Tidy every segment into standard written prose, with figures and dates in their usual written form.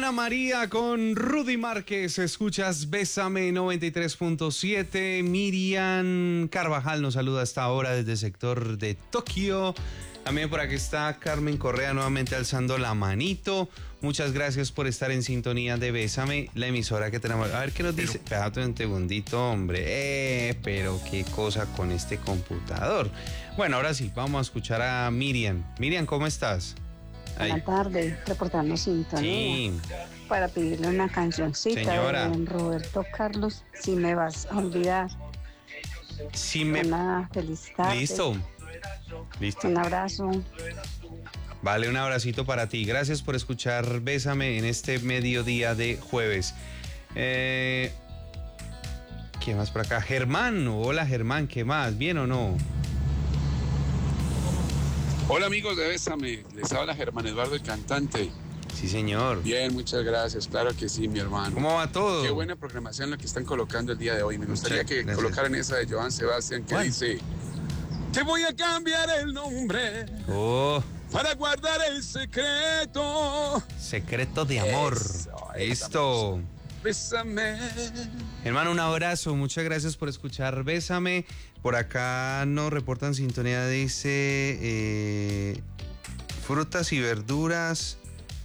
Ana María con Rudy Márquez. Escuchas Bésame 93.7. Miriam Carvajal nos saluda hasta ahora desde el sector de Tokio. También por aquí está Carmen Correa nuevamente alzando la manito. Muchas gracias por estar en sintonía de Bésame, la emisora que tenemos. A ver qué nos dice. Espérate un segundito, hombre. Pero qué cosa con este computador. Bueno, ahora sí, vamos a escuchar a Miriam. Miriam, ¿cómo estás? Buenas tardes, reportarnos sintonía. Sí. Para pedirle una cancioncita. Señora. De Roberto Carlos, Si me vas a olvidar. Sí me... Una feliz tarde. Listo. Un abrazo. Vale, un abracito para ti. Gracias por escuchar Bésame en este mediodía de jueves. ¿Qué más por acá? Germán. Hola, Germán. ¿Qué más? ¿Bien o no? Hola amigos de Bésame, les habla Germán Eduardo, el cantante. Sí, señor. Bien, muchas gracias, claro que sí, mi hermano. ¿Cómo va todo? Qué buena programación la que están colocando el día de hoy. Me gustaría que gracias. colocaran esa de Joan Sebastián que dice: te voy a cambiar el nombre para guardar el secreto. Secreto de amor. Listo. Bésame. Hermano, un abrazo, muchas gracias por escuchar Bésame. Por acá nos reportan sintonía, dice frutas y verduras,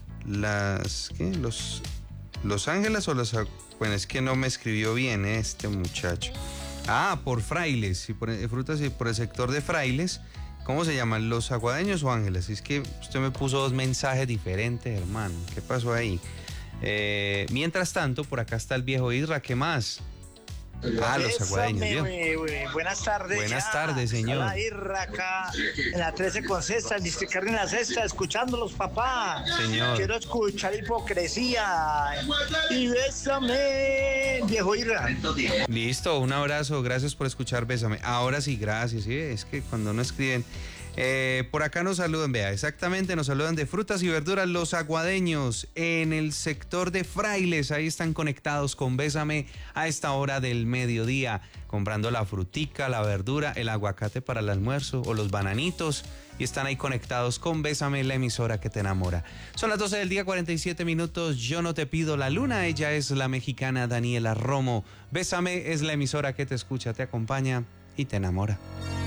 Los Ángeles o los... Bueno, es que no me escribió bien este muchacho. Por Frailes, y por frutas y por el sector de Frailes. ¿Cómo se llaman? ¿Los Aguadeños o Ángeles? Es que usted me puso dos mensajes diferentes, hermano. ¿Qué pasó ahí? Mientras tanto, por acá está el viejo Isra. ¿Qué más? Los aguadeños. Buenas tardes. Buenas tardes, señor. La Irra acá en la 13 con Cesta, el Distrito en la Cesta, escuchándolos, papá. Señor. Quiero escuchar hipocresía. Y bésame, viejo Irra. Listo, un abrazo. Gracias por escuchar Bésame. Ahora sí, gracias. ¿Sí? Es que cuando no escriben... por acá nos saludan, vea, exactamente, nos saludan de frutas y verduras Los Aguadeños en el sector de Frailes. Ahí están conectados con Bésame a esta hora del mediodía, comprando la frutica, la verdura, el aguacate para el almuerzo o los bananitos, y están ahí conectados con Bésame, la emisora que te enamora. Son las 12 del día, 47 minutos. Yo no te pido la luna. Ella es la mexicana Daniela Romo. Bésame es la emisora que te escucha, te acompaña y te enamora.